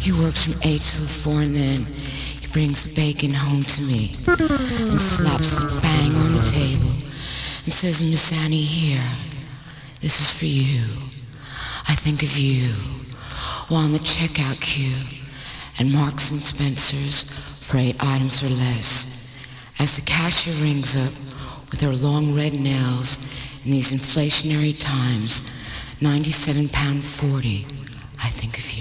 He works from 8 till 4 and then he brings the bacon home to me and slaps it bang on the table and says, Miss Annie, here, this is for you. I think of you while in the checkout queue at Marks and Spencer's for 8 items or less. As the cashier rings up with her long red nails in these inflationary times, £97.40, I think of you.